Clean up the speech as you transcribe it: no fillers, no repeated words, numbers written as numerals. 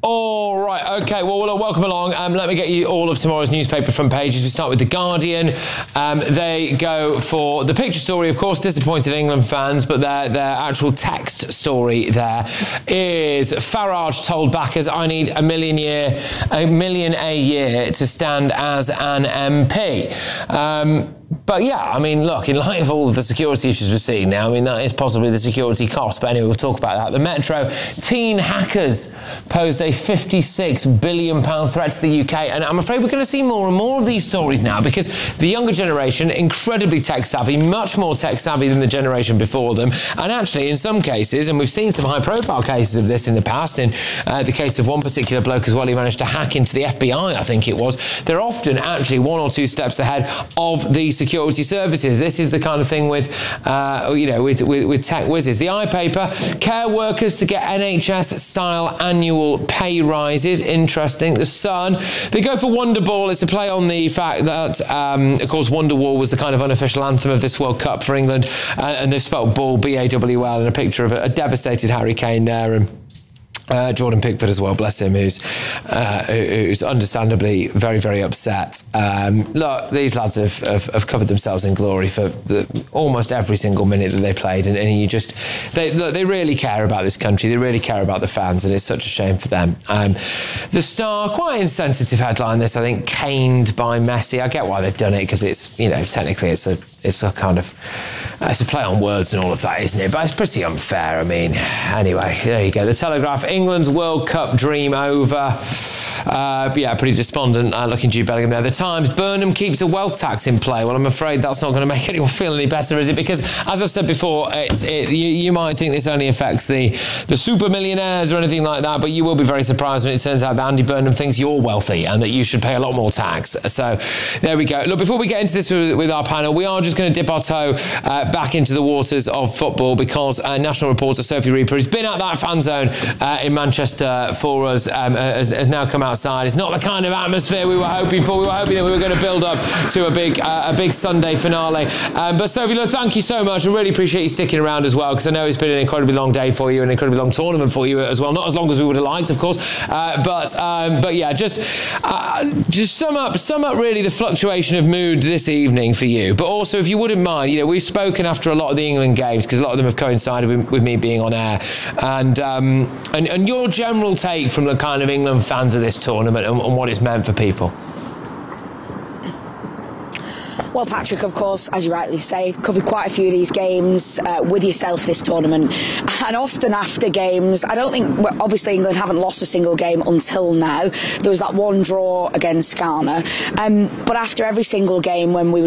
All right, OK, well, welcome along. Let me get you all of tomorrow's newspaper front pages. We start with The Guardian. They go for the picture story, of course, disappointed England fans, but their actual text story there is Farage told backers, I need $1 million a year to stand as an MP. But yeah, I mean, look, in light of all of the security issues we're seeing now, I mean, that is possibly the security cost. But anyway, we'll talk about that. The Metro, teen hackers posed a £56 billion threat to the UK. And I'm afraid we're going to see more and more of these stories now because the younger generation, incredibly tech-savvy, much more tech-savvy than the generation before them. And actually, in some cases, and we've seen some high-profile cases of this in the past, in the case of one particular bloke as well, he managed to hack into the FBI, I think it was. They're often actually 1 or 2 steps ahead of the security services. This is the kind of thing with tech whizzes. The iPaper, care workers to get NHS-style annual pay rises. Interesting. The Sun, they go for Wonderball. It's a play on the fact that, of course, Wonderwall was the kind of unofficial anthem of this World Cup for England, and they've spelled ball, B-A-W-L, and a picture of a devastated Harry Kane there, and Jordan Pickford as well, bless him, who's understandably very, very upset. Look, these lads have covered themselves in glory for almost every single minute that they played, and they really care about this country, they really care about the fans, and it's such a shame for them. The Star, quite insensitive headline this, I think, caned by Messi. I get why they've done it, because it's, technically it's a kind of, it's a play on words and all of that, isn't it? But it's pretty unfair. I mean, anyway, there you go. The Telegraph, England's World Cup dream over. Pretty despondent looking Jude Bellingham there. The Times, Burnham keeps a wealth tax in play. Well, I'm afraid that's not going to make anyone feel any better, is it? Because, as I've said before, you might think this only affects the super millionaires or anything like that, but you will be very surprised when it turns out that Andy Burnham thinks you're wealthy and that you should pay a lot more tax. So, there we go. Look, before we get into this with our panel, we are just going to dip our toe back into the waters of football, because national reporter Sophie Reaper, who's been at that fan zone in Manchester for us, has now come outside. It's not the kind of atmosphere we were hoping for. We were hoping that we were going to build up to a big Sunday finale. But Sophie, look, thank you so much. I really appreciate you sticking around as well, because I know it's been an incredibly long day for you, an incredibly long tournament for you as well. Not as long as we would have liked, of course. But yeah, just sum up really the fluctuation of mood this evening for you. But also, if you wouldn't mind, we've spoken after a lot of the England games, because a lot of them have coincided with me being on air, and your general take from the kind of England fans of this tournament and what it's meant for people. Well, Patrick, of course, as you rightly say, covered quite a few of these games with yourself this tournament. And often after games, I don't think, obviously England haven't lost a single game until now. There was that one draw against Ghana. But after every single game, when we would